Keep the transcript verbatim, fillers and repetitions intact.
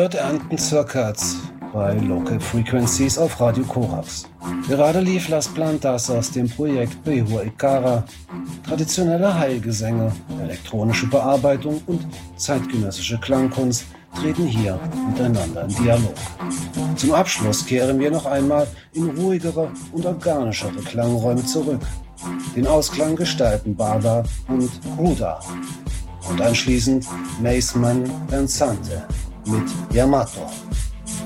hört Ernten zur Katz bei Local Frequencies auf Radio Korax. Gerade lief Las Plantas aus dem Projekt Behua Ikara. Traditionelle Heilgesänge, elektronische Bearbeitung und zeitgenössische Klangkunst treten hier miteinander in Dialog. Zum Abschluss kehren wir noch einmal in ruhigere und organischere Klangräume zurück. Den Ausklang gestalten Bada und Ruda. Und anschließend Maceman Pensante mit Yamato.